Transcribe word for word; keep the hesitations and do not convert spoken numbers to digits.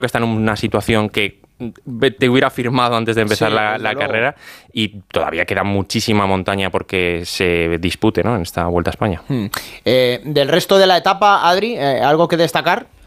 que está en una situación que te hubiera firmado antes de empezar sí, la, la carrera, y todavía queda muchísima montaña porque se dispute, ¿no?, en esta Vuelta a España. Hmm. Eh, del resto de la etapa, Adri, eh, ¿algo que destacar?